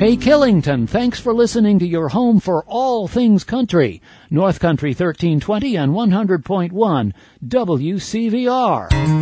Hey, Killington, thanks for listening to your home for all things country. North Country 1320 and 100.1 WCVR.